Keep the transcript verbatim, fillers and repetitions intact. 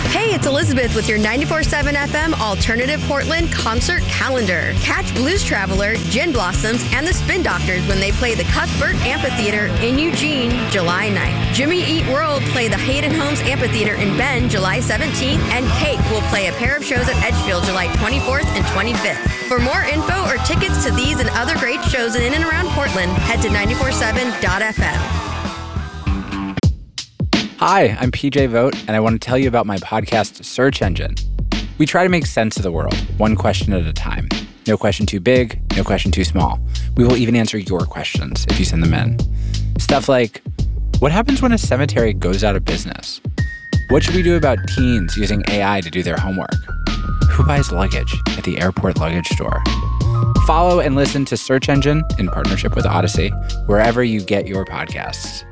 Hey, it's Elizabeth with your ninety-four point seven F M Alternative Portland concert calendar. Catch Blues Traveler, Gin Blossoms, and the Spin Doctors when they play the Cuthbert Amphitheater in Eugene, July ninth. Jimmy Eat World play the Hayden Homes Amphitheater in Bend, July seventeenth, and Cake will play a pair of shows at Edgefield, July twenty-fourth and twenty-fifth. For more info or tickets to these and other great shows in and around Portland, head to ninety-four point seven dot f m. Hi, I'm P J Vogt, and I want to tell you about my podcast, Search Engine. We try to make sense of the world, one question at a time. No question too big, no question too small. We will even answer your questions if you send them in. Stuff like, what happens when a cemetery goes out of business? What should we do about teens using A I to do their homework? Who buys luggage at the airport luggage store? Follow and listen to Search Engine in partnership with Odyssey, wherever you get your podcasts.